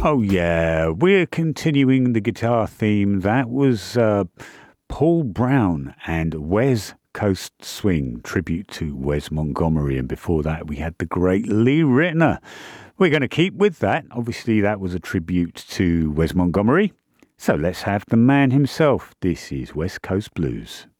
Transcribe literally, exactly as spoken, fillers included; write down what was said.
Oh, yeah, we're continuing the guitar theme. That was uh, Paul Brown and West Coast Swing, tribute to Wes Montgomery. And before that, we had the great Lee Ritenour. We're going to keep with that. Obviously, that was a tribute to Wes Montgomery. So let's have the man himself. This is West Coast Blues.